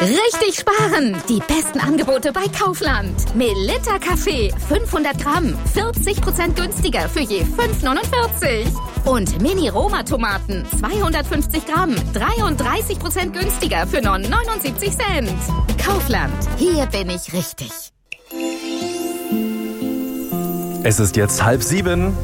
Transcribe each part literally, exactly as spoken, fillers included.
Richtig sparen! Die besten Angebote bei Kaufland. Melitta Kaffee fünfhundert Gramm, vierzig Prozent günstiger für je fünf neunundvierzig. Und Mini-Roma-Tomaten zweihundertfünfzig Gramm, dreiunddreißig Prozent günstiger für nur neunundsiebzig Cent. Kaufland, hier bin ich richtig. Es ist jetzt halb sieben.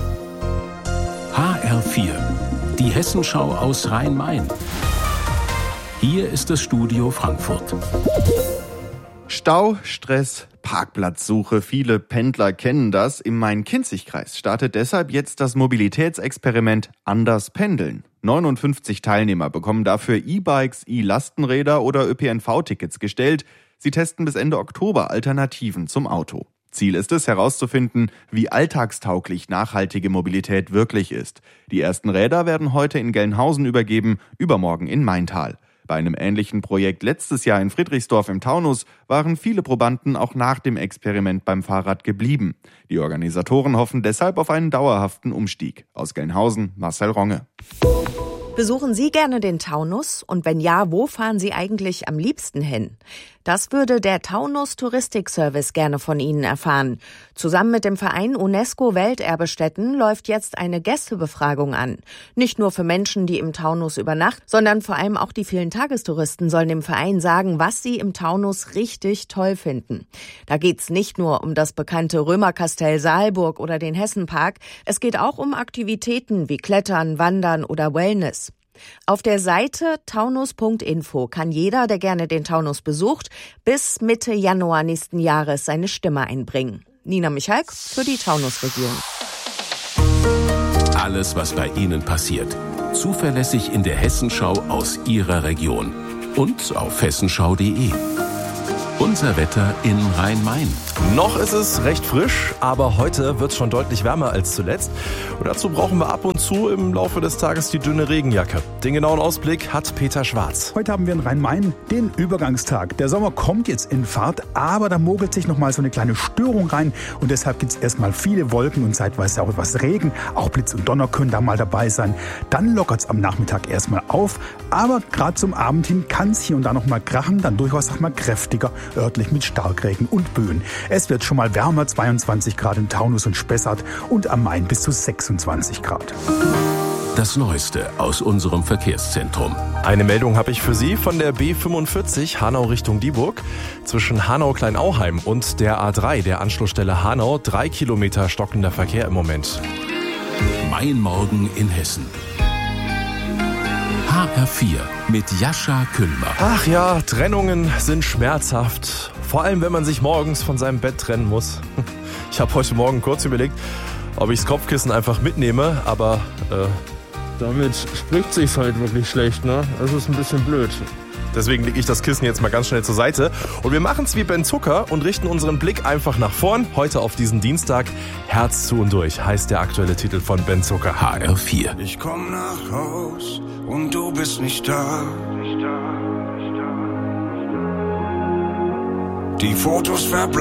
H R vier, die Hessenschau aus Rhein-Main. Hier ist das Studio Frankfurt. Stau, Stress, Parkplatzsuche. Viele Pendler kennen das. Im Main-Kinzig-Kreis startet deshalb jetzt das Mobilitätsexperiment Anders Pendeln. neunundfünfzig Teilnehmer bekommen dafür E-Bikes, E-Lastenräder oder Ö P N V-Tickets gestellt. Sie testen bis Ende Oktober Alternativen zum Auto. Ziel ist es, herauszufinden, wie alltagstauglich nachhaltige Mobilität wirklich ist. Die ersten Räder werden heute in Gelnhausen übergeben, übermorgen in Maintal. Bei einem ähnlichen Projekt letztes Jahr in Friedrichsdorf im Taunus waren viele Probanden auch nach dem Experiment beim Fahrrad geblieben. Die Organisatoren hoffen deshalb auf einen dauerhaften Umstieg. Aus Gelnhausen, Marcel Ronge. Besuchen Sie gerne den Taunus? Und wenn ja, wo fahren Sie eigentlich am liebsten hin? Das würde der Taunus Touristikservice gerne von Ihnen erfahren. Zusammen mit dem Verein UNESCO Welterbestätten läuft jetzt eine Gästebefragung an. Nicht nur für Menschen, die im Taunus übernachten, sondern vor allem auch die vielen Tagestouristen sollen dem Verein sagen, was sie im Taunus richtig toll finden. Da geht's nicht nur um das bekannte Römerkastell Saalburg oder den Hessenpark. Es geht auch um Aktivitäten wie Klettern, Wandern oder Wellness. Auf der Seite taunus punkt info kann jeder, der gerne den Taunus besucht, bis Mitte Januar nächsten Jahres seine Stimme einbringen. Nina Michalk für die Taunusregion. Alles, was bei Ihnen passiert. Zuverlässig in der Hessenschau aus Ihrer Region. Und auf hessenschau punkt de. Unser Wetter in Rhein-Main. Noch ist es recht frisch, aber heute wird es schon deutlich wärmer als zuletzt. Und dazu brauchen wir ab und zu im Laufe des Tages die dünne Regenjacke. Den genauen Ausblick hat Peter Schwarz. Heute haben wir in Rhein-Main den Übergangstag. Der Sommer kommt jetzt in Fahrt, aber da mogelt sich noch mal so eine kleine Störung rein. Und deshalb gibt es erstmal viele Wolken und zeitweise auch etwas Regen. Auch Blitz und Donner können da mal dabei sein. Dann lockert es am Nachmittag erstmal auf. Aber gerade zum Abend hin kann es hier und da noch mal krachen, dann durchaus auch mal kräftiger, örtlich mit Starkregen und Böen. Es wird schon mal wärmer, zweiundzwanzig Grad im Taunus und Spessart und am Main bis zu sechsundzwanzig Grad. Das Neueste aus unserem Verkehrszentrum. Eine Meldung habe ich für Sie von der B fünfundvierzig Hanau Richtung Dieburg. Zwischen Hanau-Kleinauheim und der A drei, der Anschlussstelle Hanau, drei Kilometer stockender Verkehr im Moment. Mein Morgen in Hessen. H R vier mit Jascha Küllmer. Ach ja, Trennungen sind schmerzhaft. Vor allem, wenn man sich morgens von seinem Bett trennen muss. Ich habe heute Morgen kurz überlegt, ob ich das Kopfkissen einfach mitnehme, aber äh, damit spricht sich's halt wirklich schlecht, ne? Das ist ein bisschen blöd. Deswegen lege ich das Kissen jetzt mal ganz schnell zur Seite. Und wir machen es wie Ben Zucker und richten unseren Blick einfach nach vorn. Heute auf diesen Dienstag. Herz zu und durch heißt der aktuelle Titel von Ben Zucker. H R vier. Ich komm nach Haus und du bist nicht da. Die Fotos verblassen.